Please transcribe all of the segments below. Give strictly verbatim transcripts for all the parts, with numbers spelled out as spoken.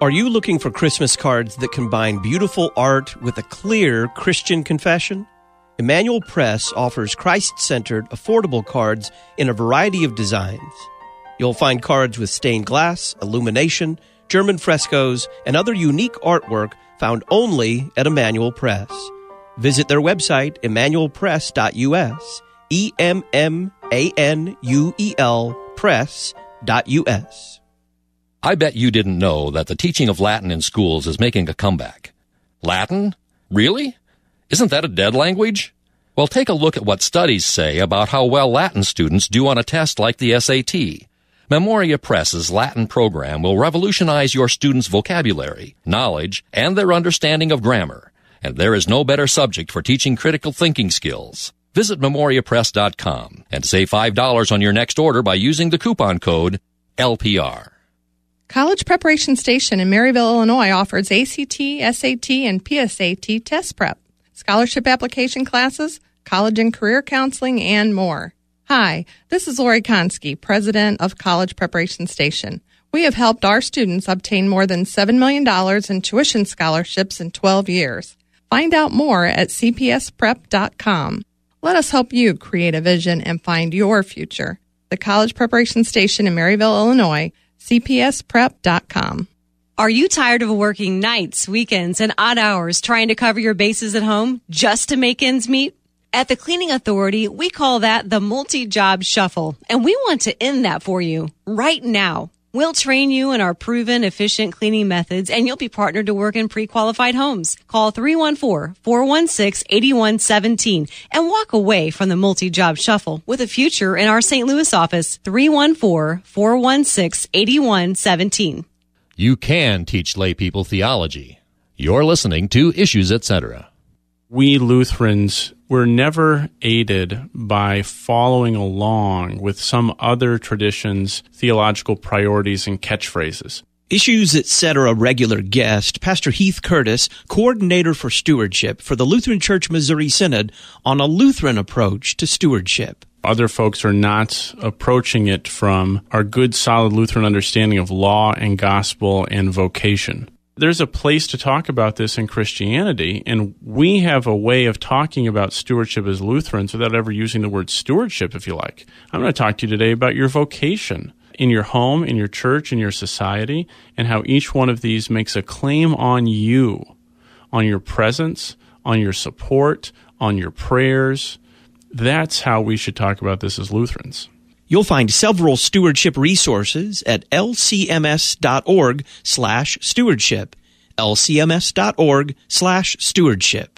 Are you looking for Christmas cards that combine beautiful art with a clear Christian confession? Emmanuel Press offers Christ-centered, affordable cards in a variety of designs. You'll find cards with stained glass, illumination, German frescoes, and other unique artwork found only at Emmanuel Press. Visit their website, emmanuel press dot u s, E M M A N U E L press dot U S. I bet you didn't know that the teaching of Latin in schools is making a comeback. Latin? Really? Isn't that a dead language? Well, take a look at what studies say about how well Latin students do on a test like the S A T. Memoria Press's Latin program will revolutionize your students' vocabulary, knowledge, and their understanding of grammar. And there is no better subject for teaching critical thinking skills. Visit memoria press dot com and save five dollars on your next order by using the coupon code L P R. College Preparation Station in Maryville, Illinois offers A C T, S A T, and P S A T test prep, scholarship application classes, college and career counseling, and more. Hi, this is Lori Konski, president of College Preparation Station. We have helped our students obtain more than seven million dollars in tuition scholarships in twelve years. Find out more at c p s prep dot com. Let us help you create a vision and find your future. The College Preparation Station in Maryville, Illinois, c p s prep dot com. Are you tired of working nights, weekends, and odd hours trying to cover your bases at home just to make ends meet? At the Cleaning Authority, we call that the multi-job shuffle, and we want to end that for you right now. We'll train you in our proven, efficient cleaning methods, and you'll be partnered to work in pre-qualified homes. Call three one four, four one six, eight one one seven and walk away from the multi-job shuffle with a future in our Saint Louis office, three one four, four one six, eight one one seven. You can teach lay people theology. You're listening to Issues, et cetera. We Lutherans were never aided by following along with some other tradition's theological priorities and catchphrases. Issues, et cetera. Regular guest, Pastor Heath Curtis, coordinator for stewardship for the Lutheran Church Missouri Synod, on a Lutheran approach to stewardship. Other folks are not approaching it from our good, solid Lutheran understanding of law and gospel and vocation. There's a place to talk about this in Christianity, and we have a way of talking about stewardship as Lutherans without ever using the word stewardship, if you like. I'm going to talk to you today about your vocation in your home, in your church, in your society, and how each one of these makes a claim on you, on your presence, on your support, on your prayers. That's how we should talk about this as Lutherans. You'll find several stewardship resources at l c m s dot org slash stewardship, l c m s dot org slash stewardship.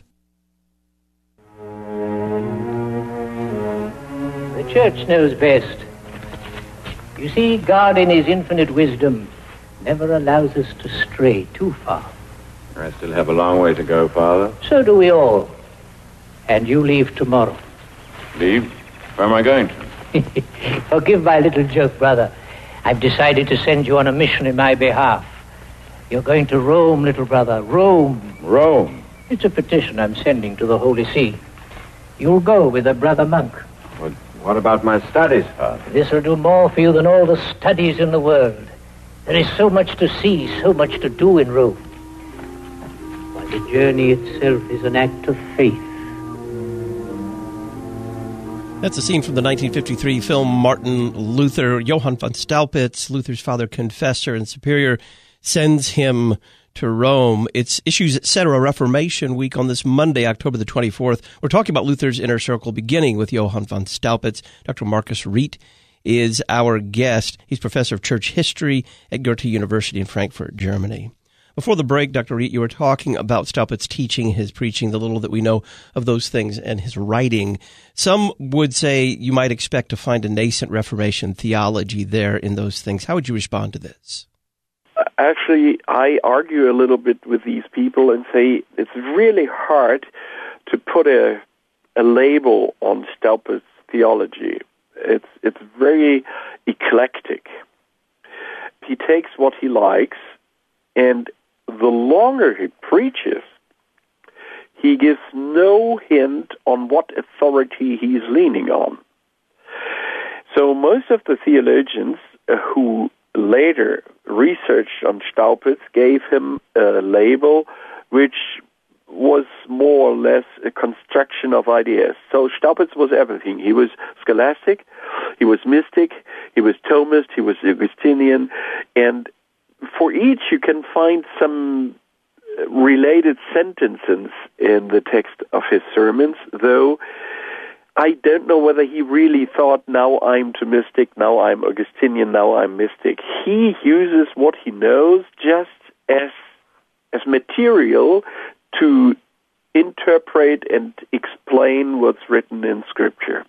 The Church knows best. You see, God in His infinite wisdom never allows us to stray too far. I still have a long way to go, Father. So do we all. And you leave tomorrow. Leave? Where am I going to? Forgive my little joke, brother. I've decided to send you on a mission in my behalf. You're going to Rome, little brother. Rome. Rome? It's a petition I'm sending to the Holy See. You'll go with a brother monk. But what about my studies, Father? This will do more for you than all the studies in the world. There is so much to see, so much to do in Rome. While the journey itself is an act of faith. That's a scene from the nineteen fifty-three film Martin Luther. Johann von Staupitz, Luther's father, confessor, and superior, sends him to Rome. It's Issues, et cetera. Reformation Week on this Monday, October the twenty-fourth. We're talking about Luther's Inner Circle, beginning with Johann von Staupitz. Doctor Marcus Riet is our guest. He's professor of church history at Goethe University in Frankfurt, Germany. Before the break, Doctor Riet, you were talking about Staupitz's teaching, his preaching, the little that we know of those things, and his writing. Some would say you might expect to find a nascent Reformation theology there in those things. How would you respond to this? Actually, I argue a little bit with these people and say it's really hard to put a a label on Staupitz's theology. It's it's very eclectic. He takes what he likes, and the longer he preaches, he gives no hint on what authority he's leaning on. So most of the theologians uh, who later research on Staupitz gave him a label which was more or less a construction of ideas. So Staupitz was everything. He was scholastic, he was mystic, he was Thomist, he was Augustinian, and for each you can find some related sentences in the text of his sermons, though I don't know whether he really thought, now I'm Thomistic, now I'm Augustinian, now I'm mystic. He uses what he knows just as as material to interpret and explain what's written in Scripture.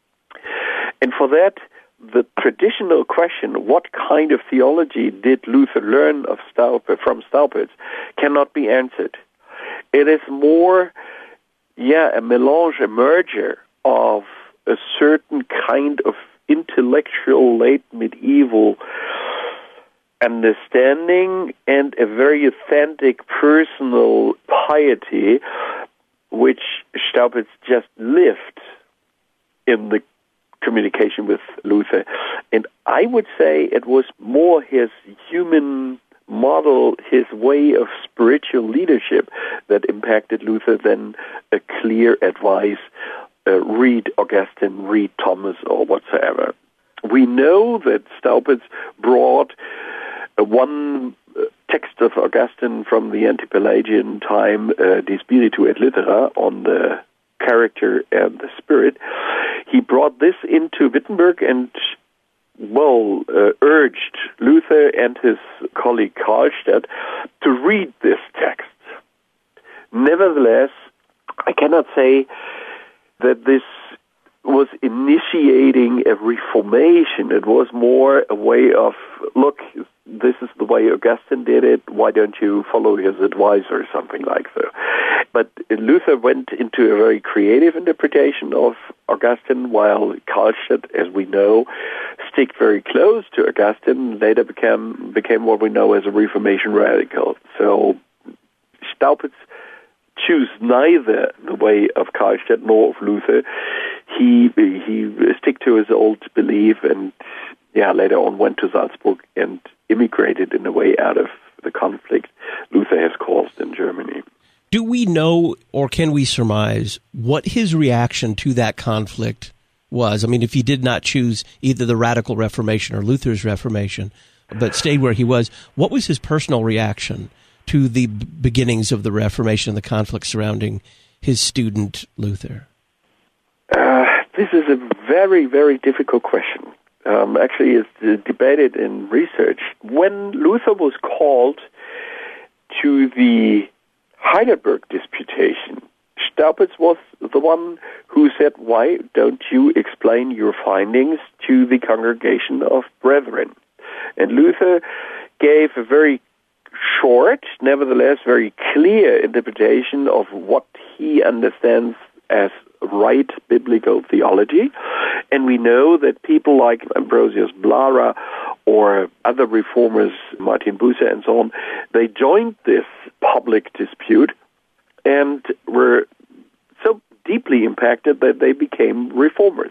And for that, the traditional question, what kind of theology did Luther learn of Staupitz, from Staupitz, cannot be answered. It is more, yeah, a melange, a merger of a certain kind of intellectual late medieval understanding and a very authentic personal piety which Staupitz just lived in the communication with Luther. And I would say it was more his human model, his way of spiritual leadership that impacted Luther than a clear advice, uh, read Augustine, read Thomas, or whatsoever. We know that Staupitz brought uh, one uh, text of Augustine from the Anti-Pelagian time, uh, De Spiritu et Littera, on the character and the spirit. He brought this into Wittenberg and, well, uh, urged Luther and his colleague Karlstadt to read this text. Nevertheless, I cannot say that this was initiating a reformation. It was more a way of, look, this is the way Augustine did it, why don't you follow his advice or something like that. But Luther went into a very creative interpretation of Augustine, while Karlstadt, as we know, stick very close to Augustine, later became became what we know as a Reformation radical. So Staupitz choose neither the way of Karlstadt nor of Luther. He he stick to his old belief, and yeah, later on went to Salzburg and immigrated in a way out of the conflict Luther has caused in Germany. Do we know, or can we surmise, what his reaction to that conflict was? I mean, if he did not choose either the Radical Reformation or Luther's Reformation, but stayed where he was, what was his personal reaction to the b- beginnings of the Reformation and the conflict surrounding his student Luther? Uh, this is a very, very difficult question. Um, actually, it's uh, debated in research. When Luther was called to the Heidelberg Disputation, Staupitz was the one who said, why don't you explain your findings to the congregation of brethren? And Luther gave a very short, nevertheless very clear interpretation of what he understands as right biblical theology. And we know that people like Ambrosius Blara or other reformers, Martin Bucer and so on, they joined this public dispute and were so deeply impacted that they became reformers.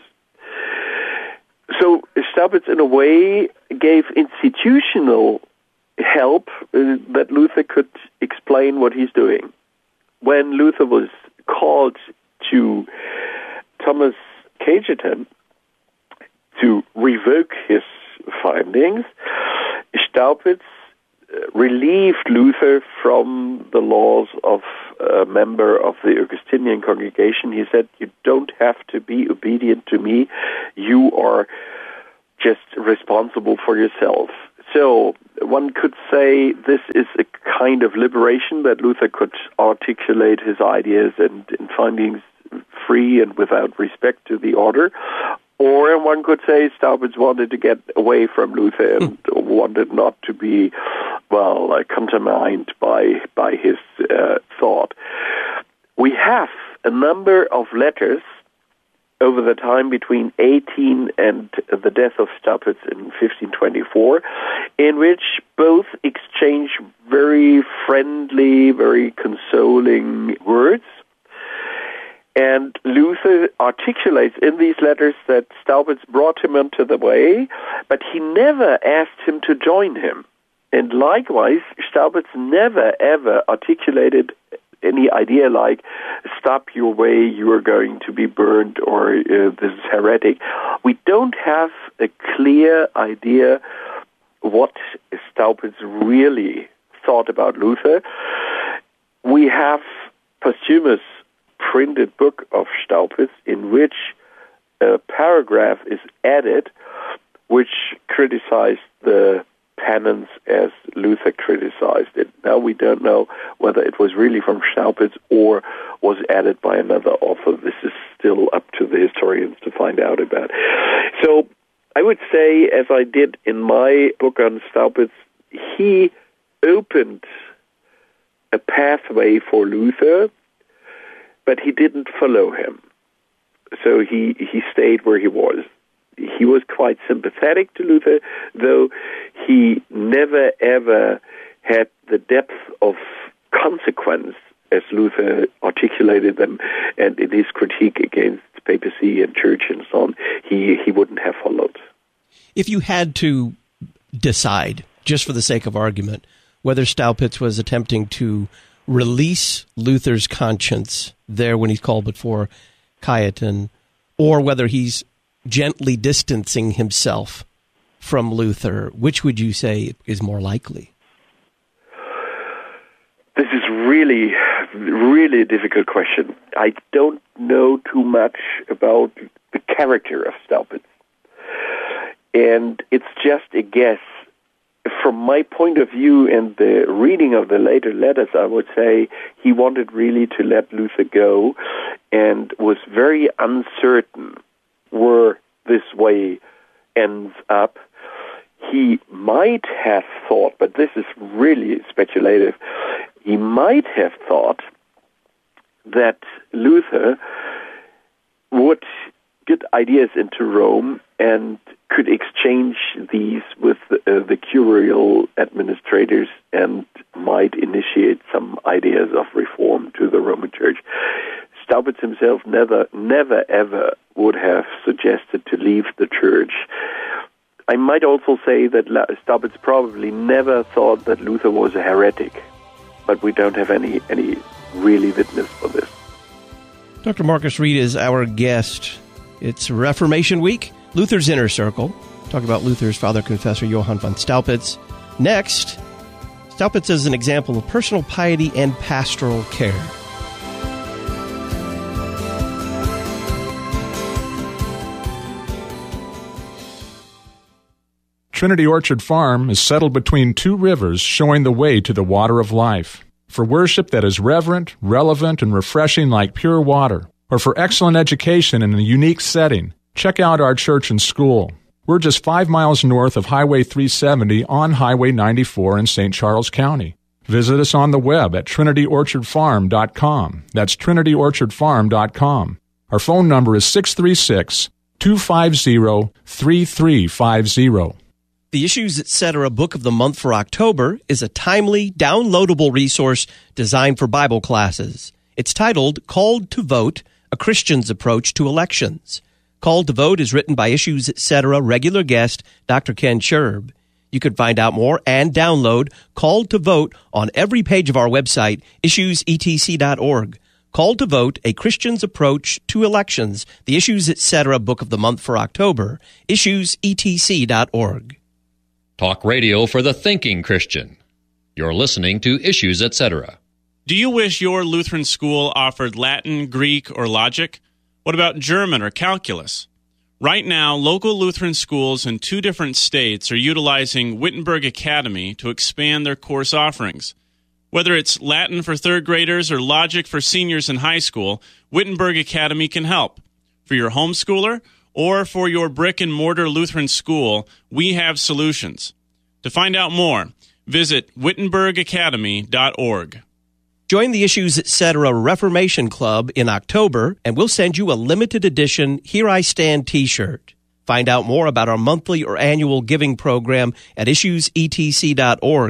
So Staupitz, in a way, gave institutional help uh, that Luther could explain what he's doing. When Luther was called to Thomas Cajetan to revoke his findings, Staupitz relieved Luther from the laws of a member of the Augustinian congregation. He said, you don't have to be obedient to me. You are just responsible for yourself. So one could say this is a kind of liberation, that Luther could articulate his ideas and, and findings free and without respect to the order. Or one could say Staupitz wanted to get away from Luther and wanted not to be, well, uh, contaminated by by his uh, thought. We have a number of letters over the time between eighteen and the death of Staupitz in fifteen twenty-four, in which both exchange very friendly, very consoling words. And Luther articulates articulates in these letters that Staupitz brought him into the way, but he never asked him to join him. And likewise, Staupitz never, ever articulated any idea like, stop your way, you are going to be burned, or uh, this is heretic. We don't have a clear idea what Staupitz really thought about Luther. We have posthumous printed book of Staupitz in which a paragraph is added which criticized the penance as Luther criticized it. Now we don't know whether it was really from Staupitz or was added by another author. This is still up to the historians to find out about. So I would say, as I did in my book on Staupitz, he opened a pathway for Luther, but he didn't follow him. So he, he stayed where he was. He was quite sympathetic to Luther, though he never, ever had the depth of consequence as Luther articulated them, and in his critique against papacy and church and so on, he, he wouldn't have followed. If you had to decide, just for the sake of argument, whether Staupitz was attempting to release Luther's conscience there when he's called before Cajetan, or whether he's gently distancing himself from Luther, which would you say is more likely? This is really, really a difficult question. I don't know too much about the character of Staupitz. And it's just a guess. From my point of view and the reading of the later letters, I would say he wanted really to let Luther go and was very uncertain where this way ends up. He might have thought, but this is really speculative, he might have thought that Luther would get ideas into Rome and could exchange these with uh, the curial administrators and might initiate some ideas of reform to the Roman Church. Staupitz himself never, never, ever would have suggested to leave the church. I might also say that Staupitz probably never thought that Luther was a heretic, but we don't have any, any really witness for this. Doctor Marcus Reed is our guest. It's Reformation Week, Luther's Inner Circle. Talk about Luther's father confessor, Johann von Staupitz. Next, Staupitz as an example of personal piety and pastoral care. Trinity Orchard Farm is settled between two rivers, showing the way to the water of life. For worship that is reverent, relevant, and refreshing like pure water, or for excellent education in a unique setting, check out our church and school. We're just five miles north of Highway three seventy on Highway ninety-four in Saint Charles County. Visit us on the web at trinity orchard farm dot com. That's trinity orchard farm dot com. Our phone number is six three six, two five zero, three three five zero. The Issues Etc. Book of the Month for October is a timely, downloadable resource designed for Bible classes. It's titled Called to Vote, A Christian's Approach to Elections. Called to Vote is written by Issues Etc. regular guest Doctor Ken Scherb. You can find out more and download Called to Vote on every page of our website, issues e t c dot org. Called to Vote, A Christian's Approach to Elections, the Issues Etc. Book of the Month for October, issues e t c dot org. Talk radio for the thinking Christian. You're listening to Issues Etc. Do you wish your Lutheran school offered Latin, Greek, or logic? What about German or calculus? Right now, local Lutheran schools in two different states are utilizing Wittenberg Academy to expand their course offerings. Whether it's Latin for third graders or logic for seniors in high school, Wittenberg Academy can help. For your homeschooler or for your brick-and-mortar Lutheran school, we have solutions. To find out more, visit wittenberg academy dot org. Join the Issues Etc. Reformation Club in October, and we'll send you a limited edition Here I Stand t-shirt. Find out more about our monthly or annual giving program at issues e t c dot org.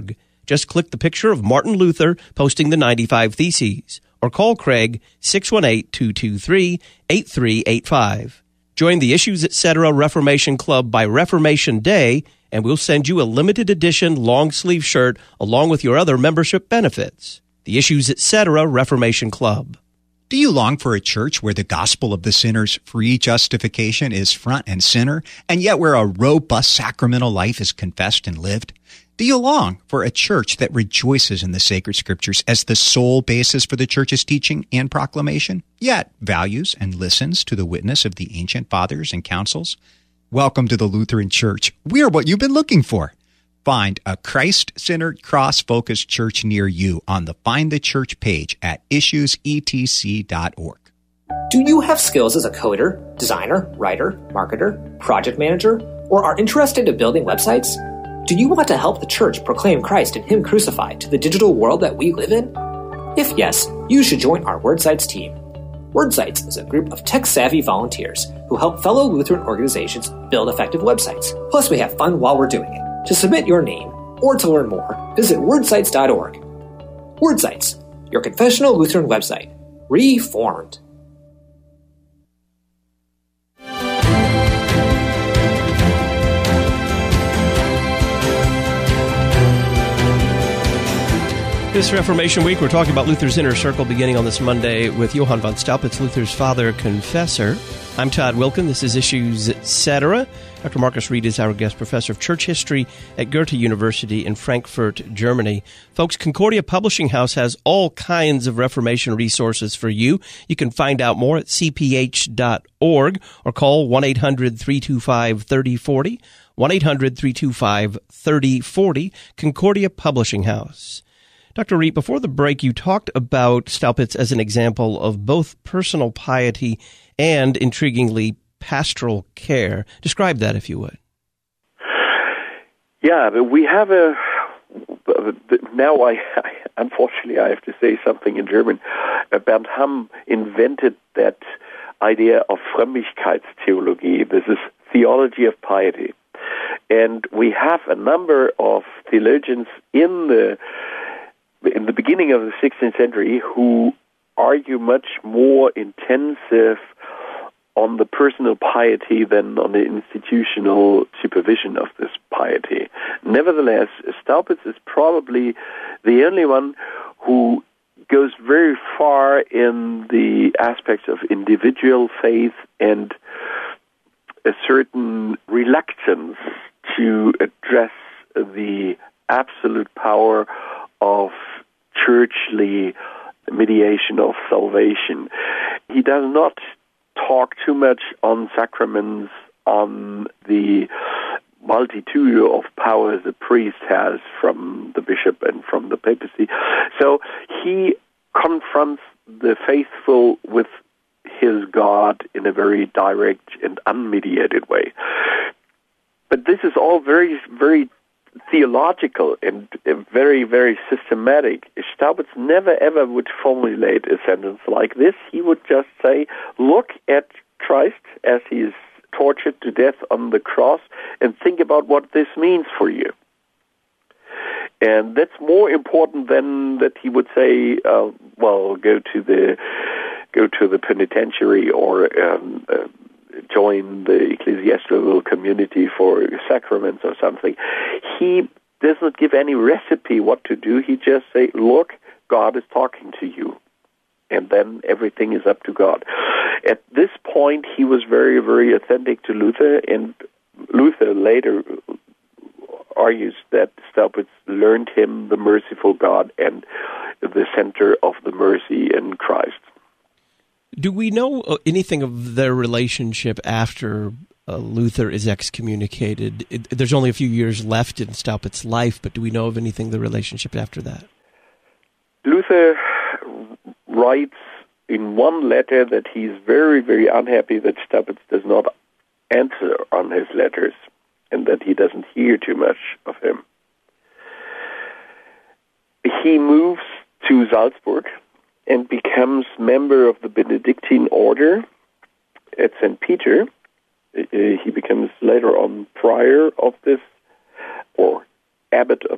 Just click the picture of Martin Luther posting the ninety-five Theses, or call Craig six one eight, two two three, eight three eight five. Join the Issues Etc. Reformation Club by Reformation Day, and we'll send you a limited edition long-sleeve shirt along with your other membership benefits. The Issues Etc. Reformation Club. Do you long for a church where the gospel of the sinner's free justification is front and center, and yet where a robust sacramental life is confessed and lived? Do you long for a church that rejoices in the sacred scriptures as the sole basis for the church's teaching and proclamation, yet values and listens to the witness of the ancient fathers and councils? Welcome to the Lutheran Church. We're what you've been looking for. Find a Christ-centered, cross-focused church near you on the Find the Church page at issues e t c dot org. Do you have skills as a coder, designer, writer, marketer, project manager, or are interested in building websites? Do you want to help the church proclaim Christ and Him crucified to the digital world that we live in? If yes, you should join our WordSites team. WordSites is a group of tech-savvy volunteers who help fellow Lutheran organizations build effective websites. Plus, we have fun while we're doing it. To submit your name or to learn more, visit wordsites dot org. WordSites, your confessional Lutheran website, reformed. This Reformation Week, we're talking about Luther's Inner Circle beginning on this Monday with Johann von Staupitz, Luther's father confessor. I'm Todd Wilken. This is Issues Etc. Doctor Marcus Reed is our guest professor of church history at Goethe University in Frankfurt, Germany. Folks, Concordia Publishing House has all kinds of Reformation resources for you. You can find out more at c p h dot org or call one eight hundred, three two five, three oh four oh, one eight hundred, three two five, three oh four oh, Concordia Publishing House. Doctor Reed, before the break, you talked about Staupitz as an example of both personal piety and, intriguingly, pastoral care. Describe that, if you would. Yeah, but we have a... Now, I, I unfortunately, I have to say something in German. Bernd Hamm invented that idea of Frömmigkeitstheologie. This is theology of piety. And we have a number of theologians in the in the beginning of the sixteenth century who argue much more intensive on the personal piety than on the institutional supervision of this piety. Nevertheless, Staupitz is probably the only one who goes very far in the aspects of individual faith and a certain reluctance to address the absolute power of churchly mediation of salvation. He does not talk too much on sacraments, on the multitude of powers the priest has from the bishop and from the papacy. So he confronts the faithful with his God in a very direct and unmediated way. But this is all very, very theological and very, very systematic. Staupitz never ever would formulate a sentence like this. He would just say, look at Christ as he is tortured to death on the cross and think about what this means for you. And that's more important than that he would say, uh, well, go to the go to the penitentiary or um, uh, join the ecclesiastical community for sacraments or something. He does not give any recipe what to do. He just say, look, God is talking to you. And then everything is up to God. At this point, he was very, very authentic to Luther, and Luther later argues that Staupitz learned him the merciful God and the center of the mercy in Christ. Do we know anything of their relationship after uh, Luther is excommunicated? It, there's only a few years left in Staupitz's life, but do we know of anything, the relationship after that? Luther writes in one letter that he's very, very unhappy that Staupitz does not answer on his letters and that he doesn't hear too much of him. He moves to Salzburg and becomes member of the Benedictine order at Saint Peter. He becomes later on prior of this, or abbot of this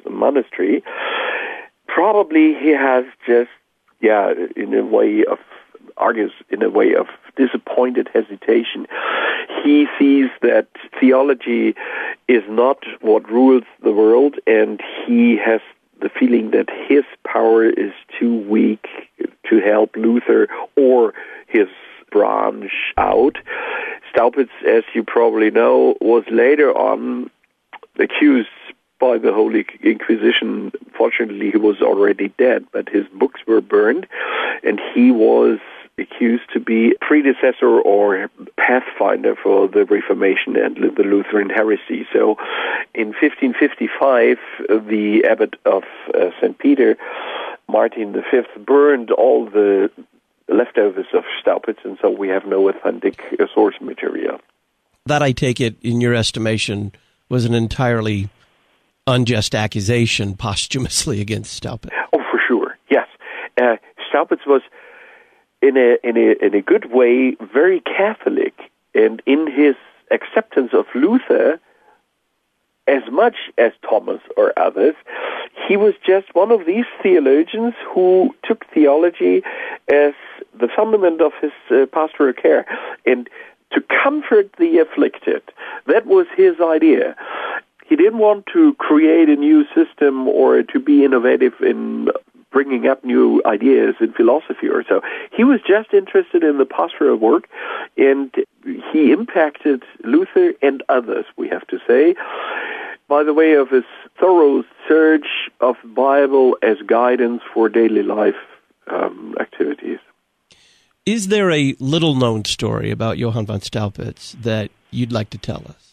monastery. Probably he has just, yeah, in a way of, argues in a way of disappointed hesitation. He sees that theology is not what rules the world, and he has the feeling that his power is too weak to help Luther or his branch out. Staupitz, as you probably know, was later on accused by the Holy Inquisition. Fortunately, he was already dead, but his books were burned, and he was accused to be predecessor or pathfinder for the Reformation and the Lutheran heresy. So in fifteen fifty-five, the abbot of uh, Saint Peter, Martin the Fifth, burned all the leftovers of Staupitz, and so we have no authentic uh, source material. That, I take it, in your estimation, was an entirely unjust accusation posthumously against Staupitz. Oh, for sure, yes. Uh, Staupitz was, in a, in a in a good way, very Catholic, and in his acceptance of Luther, as much as Thomas or others, he was just one of these theologians who took theology as the fundament of his uh, pastoral care, and to comfort the afflicted. That was his idea. He didn't want to create a new system or to be innovative in bringing up new ideas in philosophy or so. He was just interested in the pastoral work, and he impacted Luther and others, we have to say, by the way of his thorough search of the Bible as guidance for daily life um, activities. Is there a little-known story about Johann von Staupitz that you'd like to tell us?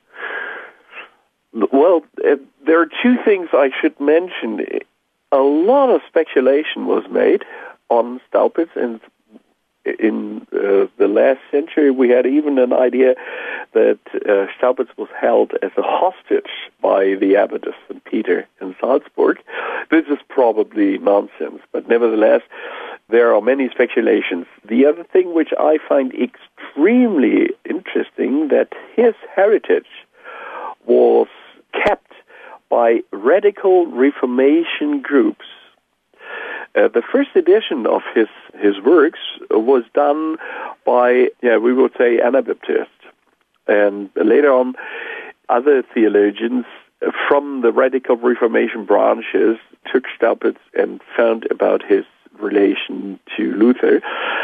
Well, uh, there are two things I should mention. A lot of speculation was made on Staupitz, and in uh, the last century we had even an idea that uh, Staupitz was held as a hostage by the abbot of Saint Peter in Salzburg. This is probably nonsense, but nevertheless, there are many speculations. The other thing which I find extremely interesting, that his heritage was kept by radical Reformation groups. Uh, the first edition of his, his works was done by, yeah, we would say Anabaptists. And later on, other theologians from the radical Reformation branches took Staupitz and found about his relation to Luther.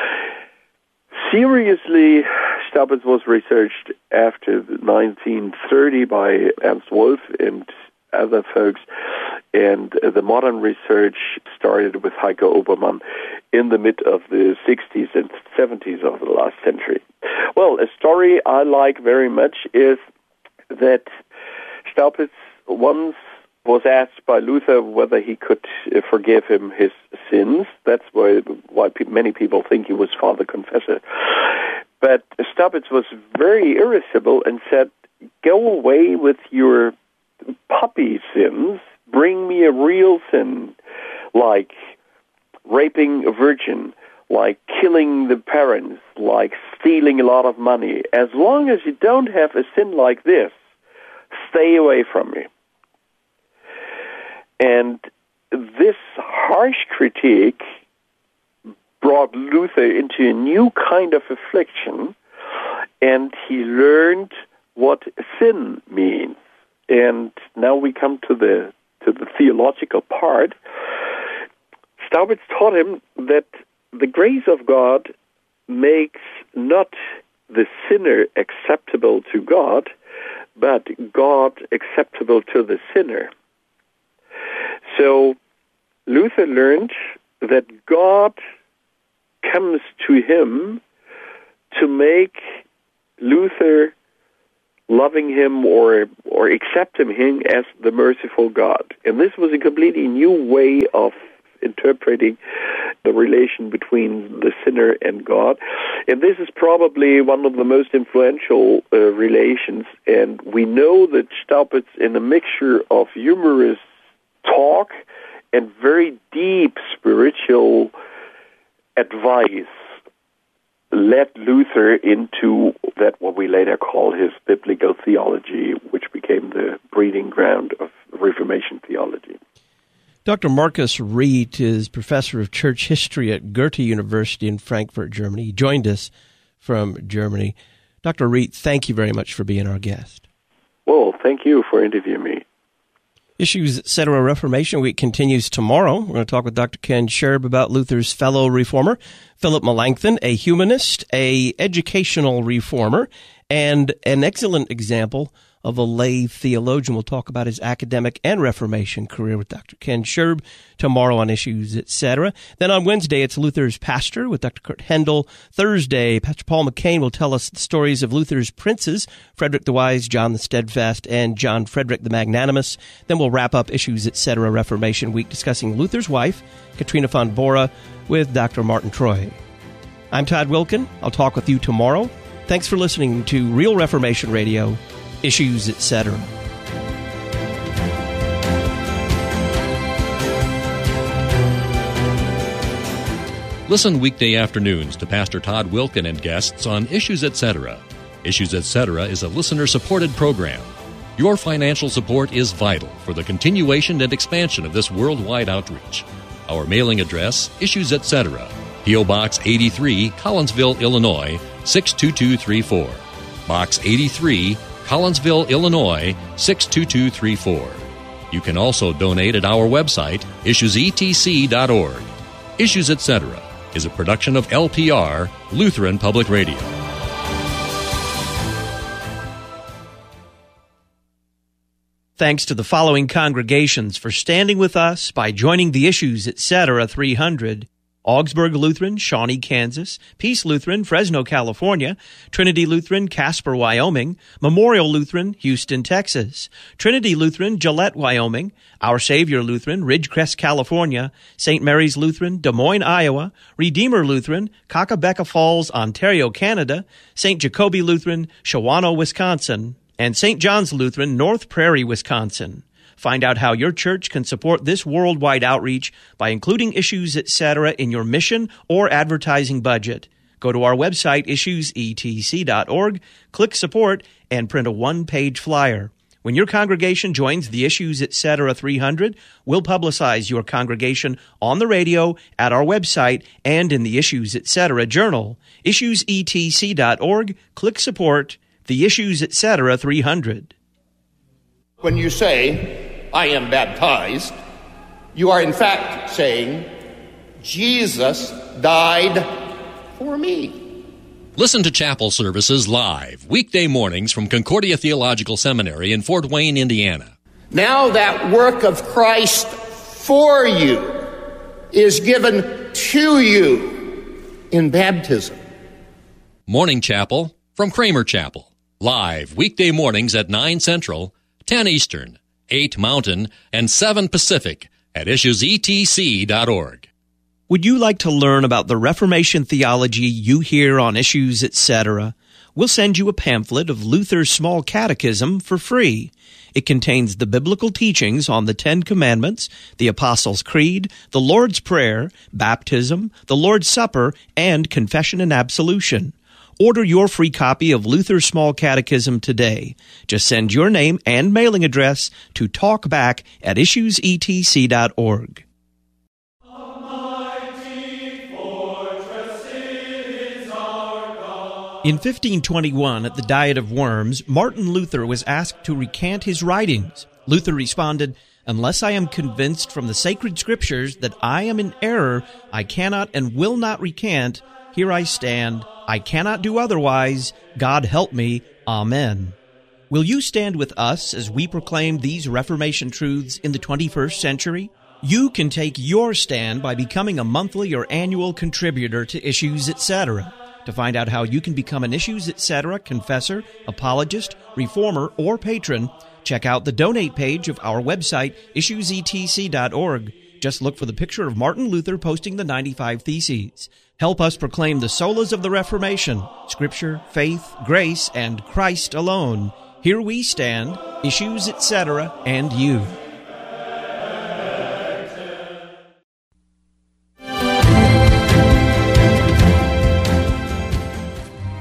Seriously, Staupitz was researched after nineteen thirty by Ernst Wolff and other folks, and uh, the modern research started with Heike Obermann in the mid of the sixties and seventies of the last century. Well, a story I like very much is that Staupitz once was asked by Luther whether he could uh, forgive him his sins. That's why, why pe- many people think he was Father Confessor. But Staupitz was very irascible and said, "Go away with your puppy sins, bring me a real sin, like raping a virgin, like killing the parents, like stealing a lot of money. As long as you don't have a sin like this, stay away from me." And this harsh critique brought Luther into a new kind of affliction, and he learned what sin means. And now we come to the to the theological part. Staupitz taught him that the grace of God makes not the sinner acceptable to God, but God acceptable to the sinner. So Luther learned that God comes to him to make Luther loving him or or accepting him as the merciful God. And this was a completely new way of interpreting the relation between the sinner and God. And this is probably one of the most influential uh, relations. And we know that Staupitz, in a mixture of humorous talk and very deep spiritual advice, led Luther into that what we later call his biblical theology, which became the breeding ground of Reformation theology. Doctor Marcus Riedt is professor of church history at Goethe University in Frankfurt, Germany. He joined us from Germany. Doctor Riedt, thank you very much for being our guest. Well, thank you for interviewing me. Issues, et cetera. Reformation Week continues tomorrow. We're going to talk with Doctor Ken Scherb about Luther's fellow reformer, Philip Melanchthon, a humanist, a educational reformer, and an excellent example of a lay theologian. We'll talk about his academic and Reformation career with Doctor Ken Scherb tomorrow on Issues, et cetera. Then on Wednesday, it's Luther's Pastor with Doctor Kurt Hendel. Thursday, Pastor Paul McCain will tell us the stories of Luther's princes, Frederick the Wise, John the Steadfast, and John Frederick the Magnanimous. Then we'll wrap up Issues, et cetera. Reformation Week discussing Luther's wife, Katrina von Bora, with Doctor Martin Troy. I'm Todd Wilkin. I'll talk with you tomorrow. Thanks for listening to Real Reformation Radio, Issues, et cetera. Listen weekday afternoons to Pastor Todd Wilkin and guests on Issues, et cetera. Issues, et cetera is a listener-supported program. Your financial support is vital for the continuation and expansion of this worldwide outreach. Our mailing address, Issues, et cetera. P O. Box eighty-three, Collinsville, Illinois, six two two three four. Box eighty-three, Collinsville, Illinois, six two two three four. You can also donate at our website, issues e t c dot org. Issues, et cetera is a production of L P R, Lutheran Public Radio. Thanks to the following congregations for standing with us by joining the Issues, et cetera. three hundred. Augsburg Lutheran, Shawnee, Kansas, Peace Lutheran, Fresno, California, Trinity Lutheran, Casper, Wyoming, Memorial Lutheran, Houston, Texas, Trinity Lutheran, Gillette, Wyoming, Our Savior Lutheran, Ridgecrest, California, Saint Mary's Lutheran, Des Moines, Iowa, Redeemer Lutheran, Kakabeka Falls, Ontario, Canada, Saint Jacobi Lutheran, Shawano, Wisconsin, and Saint John's Lutheran, North Prairie, Wisconsin. Find out how your church can support this worldwide outreach by including Issues, et cetera in your mission or advertising budget. Go to our website, issues e t c dot org, click Support, and print a one-page flyer. When your congregation joins the Issues, et cetera. three hundred, we'll publicize your congregation on the radio, at our website, and in the Issues, et cetera journal. issues e t c dot org, click Support, the Issues, et cetera. three hundred. When you say, I am baptized, you are in fact saying, Jesus died for me. Listen to chapel services live, weekday mornings from Concordia Theological Seminary in Fort Wayne, Indiana. Now that work of Christ for you is given to you in baptism. Morning Chapel from Kramer Chapel, live weekday mornings at nine Central, ten Eastern, eight Mountain, and seven Pacific at issues e t c dot org. Would you like to learn about the Reformation theology you hear on Issues, et cetera? We'll send you a pamphlet of Luther's Small Catechism for free. It contains the biblical teachings on the Ten Commandments, the Apostles' Creed, the Lord's Prayer, baptism, the Lord's Supper, and confession and absolution. Order your free copy of Luther's Small Catechism today. Just send your name and mailing address to talkback at issues e t c dot org. In fifteen twenty-one, at the Diet of Worms, Martin Luther was asked to recant his writings. Luther responded, "Unless I am convinced from the sacred scriptures that I am in error, I cannot and will not recant. Here I stand. I cannot do otherwise. God help me. Amen." Will you stand with us as we proclaim these Reformation truths in the twenty-first century? You can take your stand by becoming a monthly or annual contributor to Issues, et cetera. To find out how you can become an Issues, et cetera confessor, apologist, reformer, or patron, check out the donate page of our website, issues e t c dot org. Just look for the picture of Martin Luther posting the ninety-five Theses. Help us proclaim the solas of the Reformation, Scripture, faith, grace, and Christ alone. Here we stand, Issues, et cetera, and you.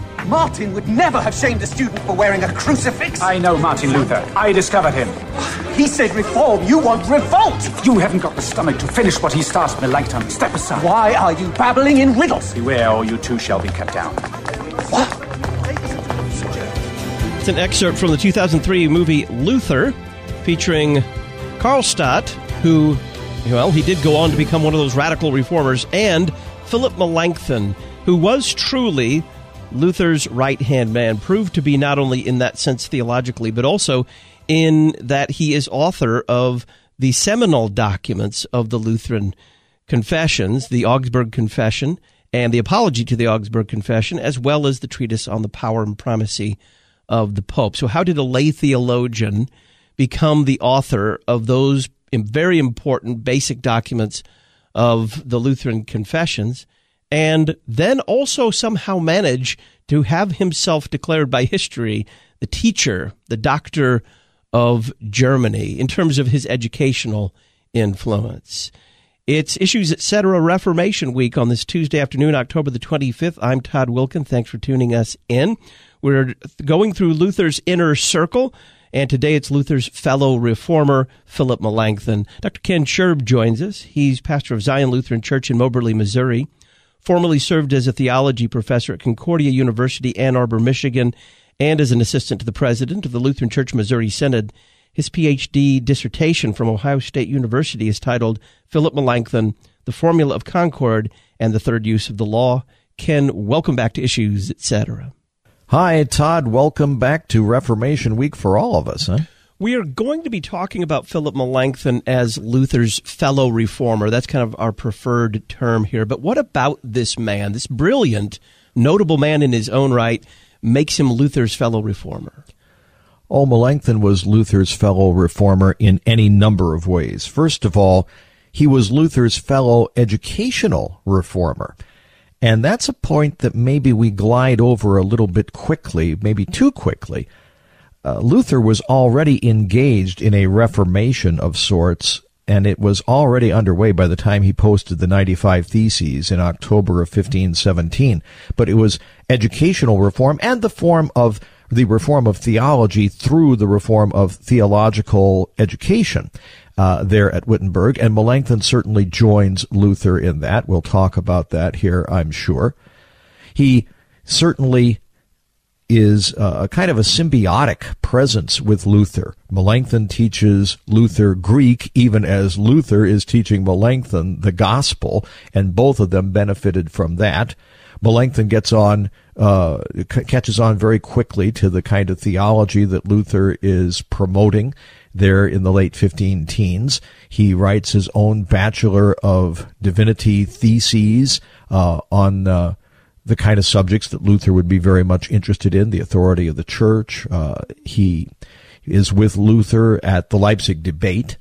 Martin would never have shamed a student for wearing a crucifix. I know Martin Luther. I discovered him. He said reform. You want revolt. You haven't got the stomach to finish what he started, Melanchthon. Step aside. Why are you babbling in riddles? Beware, or you too shall be cut down. What? It's an excerpt from the two thousand three movie Luther, featuring Karl Stott, who, well, he did go on to become one of those radical reformers, and Philip Melanchthon, who was truly Luther's right-hand man, proved to be not only in that sense theologically, but also in that he is author of the seminal documents of the Lutheran confessions, the Augsburg Confession and the Apology to the Augsburg Confession, as well as the treatise on the power and primacy of the Pope. So how did a lay theologian become the author of those very important basic documents of the Lutheran confessions, and then also somehow manage to have himself declared by history the teacher, the doctor of Germany, in terms of his educational influence? It's Issues Etc. Reformation Week on this Tuesday afternoon, October the twenty-fifth. I'm Todd Wilken. Thanks for tuning us in. We're going through Luther's inner circle, and today it's Luther's fellow reformer, Philip Melanchthon. Doctor Ken Scherb joins us. He's pastor of Zion Lutheran Church in Moberly, Missouri, formerly served as a theology professor at Concordia University, Ann Arbor, Michigan, and as an assistant to the president of the Lutheran Church Missouri Synod. His P H D dissertation from Ohio State University is titled Philip Melanchthon, The Formula of Concord and the Third Use of the Law. Ken, welcome back to Issues Etc. Hi, Todd. Welcome back to Reformation Week for all of us, huh? We are going to be talking about Philip Melanchthon as Luther's fellow reformer. That's kind of our preferred term here. But what about this man, this brilliant, notable man in his own right, makes him Luther's fellow reformer? Oh, Melanchthon was Luther's fellow reformer in any number of ways. First of all, he was Luther's fellow educational reformer. And that's a point that maybe we glide over a little bit quickly, maybe too quickly. Uh, Luther was already engaged in a reformation of sorts, and it was already underway by the time he posted the ninety-five Theses in October of fifteen seventeen. But it was educational reform and the form of the reform of theology through the reform of theological education uh, there at Wittenberg, and Melanchthon certainly joins Luther in that. We'll talk about that here, I'm sure. He certainly is a kind of a symbiotic presence with Luther. Melanchthon teaches Luther Greek, even as Luther is teaching Melanchthon the gospel, and both of them benefited from that. Melanchthon gets on, uh, c- catches on very quickly to the kind of theology that Luther is promoting there in the late fifteen teens. He writes his own Bachelor of Divinity theses uh, on uh, the kind of subjects that Luther would be very much interested in, the authority of the church. Uh, he is with Luther at the Leipzig debate,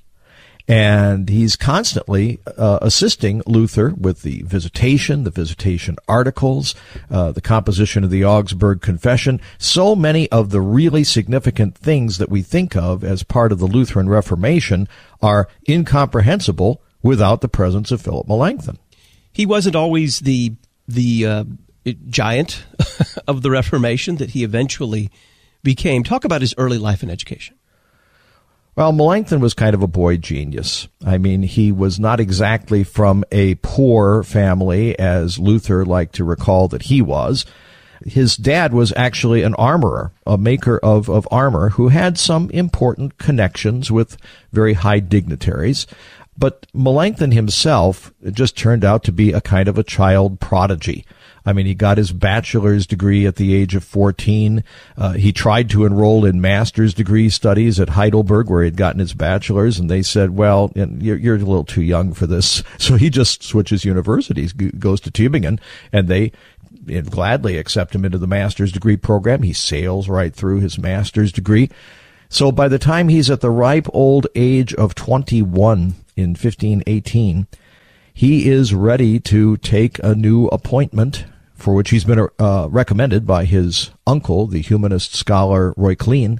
and he's constantly uh, assisting Luther with the visitation, the visitation articles, uh, the composition of the Augsburg Confession, so many of the really significant things that we think of as part of the Lutheran Reformation are incomprehensible without the presence of Philip Melanchthon. He wasn't always the the uh, giant of the Reformation that he eventually became. Talk about his early life and education. Well, Melanchthon was kind of a boy genius. I mean, he was not exactly from a poor family, as Luther liked to recall that he was. His dad was actually an armorer, a maker of, of armor, who had some important connections with very high dignitaries. But Melanchthon himself just turned out to be a kind of a child prodigy. I mean, he got his bachelor's degree at the age of fourteen. Uh, he tried to enroll in master's degree studies at Heidelberg, where he had gotten his bachelor's, and they said, well, you're, you're a little too young for this. So he just switches universities, goes to Tübingen, and they gladly accept him into the master's degree program. He sails right through his master's degree. So by the time he's at the ripe old age of twenty-one in fifteen eighteen, he is ready to take a new appointment, for which he's been uh, recommended by his uncle, the humanist scholar Roy Klein,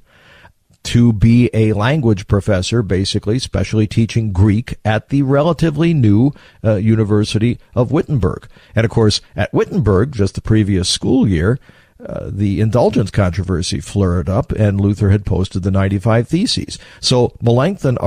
to be a language professor, basically, specially teaching Greek at the relatively new uh, University of Wittenberg. And, of course, at Wittenberg, just the previous school year, uh, the indulgence controversy flared up, and Luther had posted the ninety-five Theses. So Melanchthon